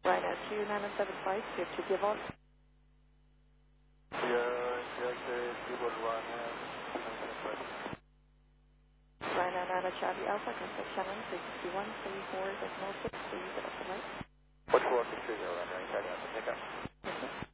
Rhino 2975, you have 2 giveout. Yeah, Gibbon Rhino 2975. Rhino 9 Charlie Alpha, contact Shannon 361 34 decimal 6.